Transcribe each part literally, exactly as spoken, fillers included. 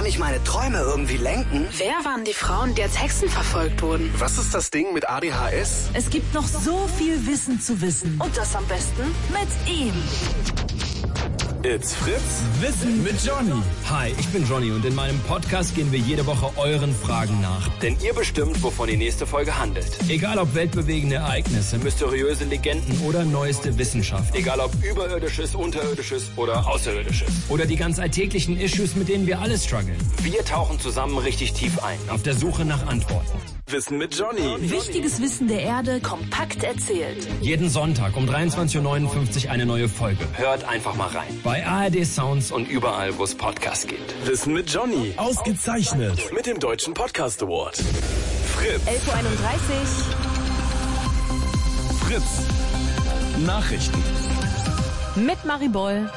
ich meine Träume irgendwie lenken? Wer waren die Frauen, die als Hexen verfolgt wurden? Was ist das Ding mit A D H S? Es gibt noch so viel Wissen zu wissen. Und das am besten mit ihm. It's Fritz. Wissen mit Johnny. Hi, ich bin Johnny und in meinem Podcast gehen wir jede Woche euren Fragen nach. Denn ihr bestimmt, wovon die nächste Folge handelt. Egal ob weltbewegende Ereignisse, mysteriöse Legenden oder neueste Wissenschaft. Egal ob überirdisches, unterirdisches oder außerirdisches. Oder die ganz alltäglichen Issues, mit denen wir alle strugglen. Wir tauchen zusammen richtig tief ein. Auf der Suche nach Antworten. Wissen mit Johnny. Wichtiges Wissen der Erde kompakt erzählt. Jeden Sonntag um dreiundzwanzig Uhr neunundfünfzig eine neue Folge. Hört einfach mal rein. Bei A R D Sounds Und überall, wo es Podcasts gibt. Wissen mit Johnny. ausgezeichnet. Mit dem Deutschen Podcast Award. Fritz. elf Uhr einunddreißig. Fritz. Nachrichten. Mit Marie Boll.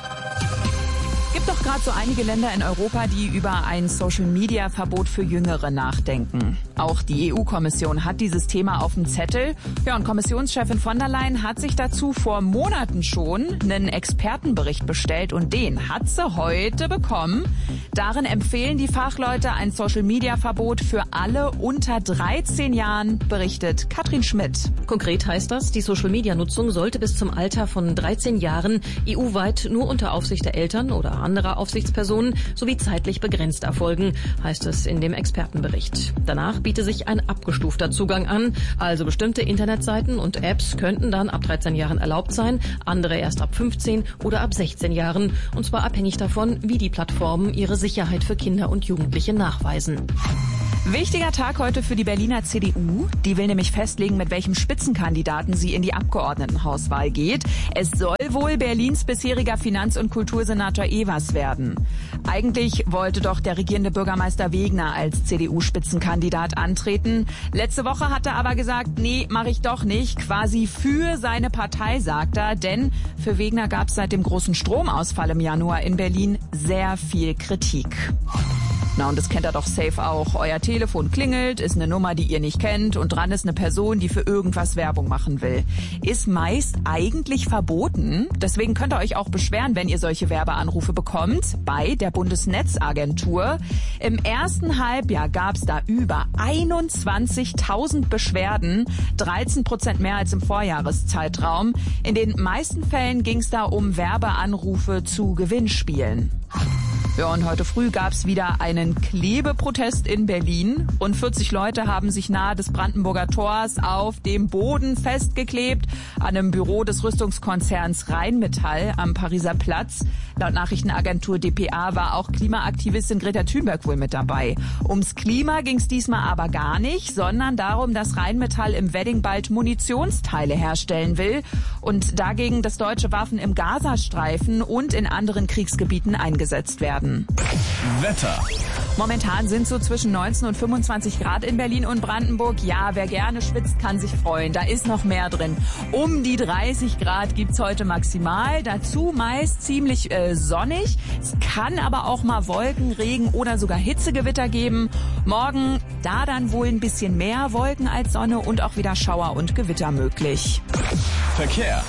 Gibt doch gerade so einige Länder in Europa, die über ein Social-Media-Verbot für Jüngere nachdenken. Auch die E U-Kommission hat dieses Thema auf dem Zettel. Ja, und Kommissionschefin von der Leyen hat sich dazu vor Monaten schon einen Expertenbericht bestellt und den hat sie heute bekommen. Darin empfehlen die Fachleute ein Social-Media-Verbot für alle unter dreizehn Jahren, berichtet Katrin Schmidt. Konkret heißt das, die Social-Media-Nutzung sollte bis zum Alter von dreizehn Jahren E U-weit nur unter Aufsicht der Eltern oder anderer Aufsichtspersonen sowie zeitlich begrenzt erfolgen, heißt es in dem Expertenbericht. Danach biete sich ein abgestufter Zugang an, also bestimmte Internetseiten und Apps könnten dann ab dreizehn Jahren erlaubt sein, andere erst ab fünfzehn oder ab sechzehn Jahren, und zwar abhängig davon, wie die Plattformen ihre Sicherheit für Kinder und Jugendliche nachweisen. Wichtiger Tag heute für die Berliner C D U. Die will nämlich festlegen, mit welchem Spitzenkandidaten sie in die Abgeordnetenhauswahl geht. Es soll wohl Berlins bisheriger Finanz- und Kultursenator Evers werden. Eigentlich wollte doch der regierende Bürgermeister Wegner als C D U-Spitzenkandidat antreten. Letzte Woche hat er aber gesagt, nee, mache ich doch nicht. Quasi für seine Partei, sagt er. Denn für Wegner gab es seit dem großen Stromausfall im Januar in Berlin sehr viel Kritik. Na, und das kennt ihr doch safe auch. Euer Telefon klingelt, ist eine Nummer, die ihr nicht kennt und dran ist eine Person, die für irgendwas Werbung machen will. Ist meist eigentlich verboten. Deswegen könnt ihr euch auch beschweren, wenn ihr solche Werbeanrufe bekommt, bei der Bundesnetzagentur. Im ersten Halbjahr gab es da über einundzwanzigtausend Beschwerden, dreizehn Prozent mehr als im Vorjahreszeitraum. In den meisten Fällen ging es da um Werbeanrufe zu Gewinnspielen. Ja, und heute früh gab's wieder einen Klebeprotest in Berlin. Rund vierzig Leute haben sich nahe des Brandenburger Tors auf dem Boden festgeklebt, an einem Büro des Rüstungskonzerns Rheinmetall am Pariser Platz. Laut Nachrichtenagentur D P A war auch Klimaaktivistin Greta Thunberg wohl mit dabei. Ums Klima ging's diesmal aber gar nicht, sondern darum, dass Rheinmetall im Wedding bald Munitionsteile herstellen will und dagegen, dass deutsche Waffen im Gazastreifen und in anderen Kriegsgebieten eingesetzt werden. Wetter. Momentan sind so zwischen neunzehn und fünfundzwanzig Grad in Berlin und Brandenburg. Ja, wer gerne schwitzt, kann sich freuen. Da ist noch mehr drin. Um die dreißig Grad gibt's heute maximal. Dazu meist ziemlich äh, sonnig. Es kann aber auch mal Wolken, Regen oder sogar Hitzegewitter geben. Morgen da dann wohl ein bisschen mehr Wolken als Sonne und auch wieder Schauer und Gewitter möglich. Verkehr.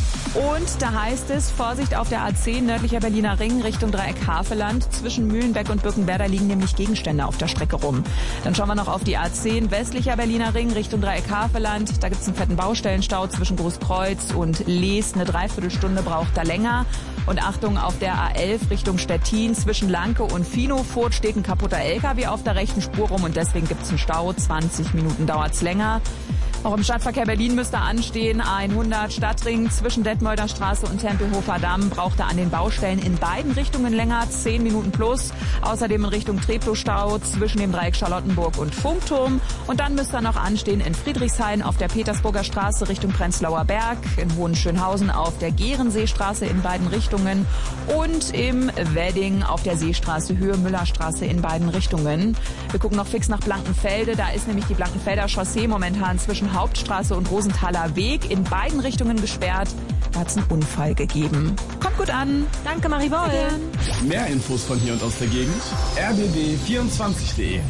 Und da heißt es, Vorsicht auf der A zehn, nördlicher Berliner Ring, Richtung Dreieck Havelland. Zwischen Mühlenbeck und Birkenwerder liegen nämlich Gegenstände auf der Strecke rum. Dann schauen wir noch auf die A zehn, westlicher Berliner Ring, Richtung Dreieck Havelland. Da gibt's einen fetten Baustellenstau zwischen Großkreuz und Lees. Eine Dreiviertelstunde braucht da länger. Und Achtung, auf der A elf Richtung Stettin, zwischen Lanke und Finofurt steht ein kaputter L K W auf der rechten Spur rum und deswegen gibt's einen Stau. zwanzig Minuten dauert's länger. Auch im Stadtverkehr Berlin müsste anstehen. A hundert Stadtring zwischen Detmolder Straße und Tempelhofer Damm brauchte an den Baustellen in beiden Richtungen länger, zehn Minuten plus. Außerdem in Richtung Treptow-Stau zwischen dem Dreieck Charlottenburg und Funkturm. Und dann müsste er noch anstehen in Friedrichshain auf der Petersburger Straße Richtung Prenzlauer Berg, in Hohenschönhausen auf der Gehrenseestraße in beiden Richtungen und im Wedding auf der Seestraße Höhe Müllerstraße in beiden Richtungen. Wir gucken noch fix nach Blankenfelde. Da ist nämlich die Blankenfelder Chaussee momentan zwischen Hauptstraße und Rosenthaler Weg in beiden Richtungen gesperrt. Da hat es einen Unfall gegeben. Kommt gut an. Danke, Marie Boll. Mehr Infos von hier und aus der Gegend. R B B vierundzwanzig punkt de.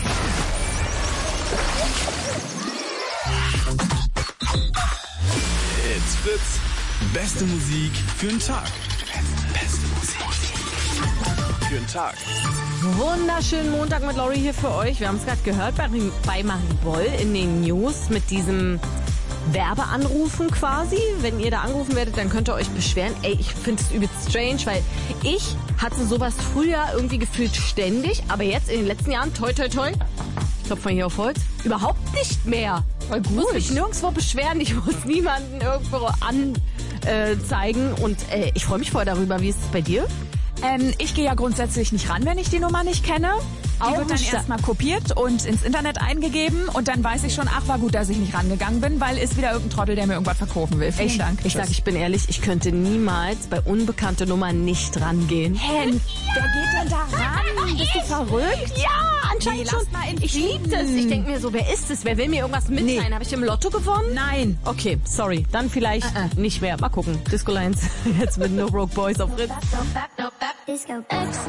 It's Fritz. Beste Musik für den Tag. Beste Musik. für den Tag. Wunderschönen Montag mit Lori hier für euch. Wir haben es gerade gehört bei, bei Mariboll in den News mit diesem Werbeanrufen quasi. Wenn ihr da angerufen werdet, dann könnt ihr euch beschweren. Ey, ich finde es übelst strange, weil ich hatte sowas früher irgendwie gefühlt ständig, aber jetzt in den letzten Jahren, toi toi toi, ich klopfe mal hier auf Holz, überhaupt nicht mehr. Voll gut. Ich muss mich nirgendwo beschweren, ich muss niemanden irgendwo anzeigen und äh, ich freue mich voll darüber. Wie ist es bei dir? Ähm, ich gehe ja grundsätzlich nicht ran, wenn ich die Nummer nicht kenne. Die Auch wird dann nicht. erstmal kopiert und ins Internet eingegeben und dann weiß ich schon, ach, war gut, dass ich nicht rangegangen bin, weil ist wieder irgendein Trottel, der mir irgendwas verkaufen will. Vielen Ich, Dank. ich sag, ich bin ehrlich, ich könnte niemals bei unbekannte Nummern nicht rangehen. Hä, wer geht denn da ran? Bist du verrückt? Ja, anscheinend Nee, schon. lass mal in Ich liebe das. Frieden. Ich denke mir so, wer ist es? Wer will mir irgendwas mitteilen? Nee. Habe ich im Lotto gewonnen? Nein. Okay, sorry. Dann vielleicht Uh-uh. nicht mehr. Mal gucken. Disco Lines jetzt mit No Broke Boys auf Fritz. Disco.